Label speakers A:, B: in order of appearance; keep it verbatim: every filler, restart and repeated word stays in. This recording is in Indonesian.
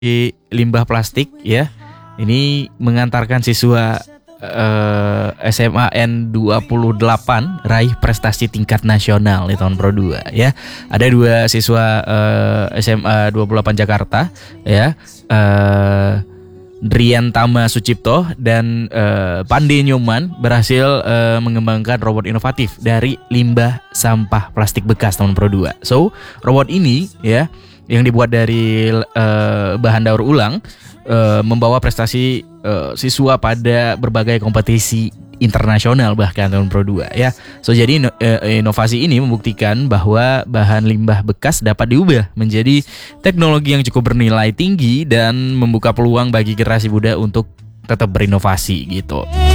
A: limbah plastik ya. Ini mengantarkan siswa uh, S M A N dua puluh delapan raih prestasi tingkat nasional di tahun Pro dua ya. Ada dua siswa uh, S M A dua puluh delapan Jakarta ya. Uh, Drian Tama Sucipto dan uh, Pande Nyoman berhasil uh, mengembangkan robot inovatif dari limbah sampah plastik bekas tahun Pro dua. So, robot ini ya yang dibuat dari uh, bahan daur ulang uh, membawa prestasi uh, siswa pada berbagai kompetisi internasional bahkan tahun Pro dua ya. So jadi inovasi ini membuktikan bahwa bahan limbah bekas dapat diubah menjadi teknologi yang cukup bernilai tinggi dan membuka peluang bagi generasi muda untuk tetap berinovasi gitu.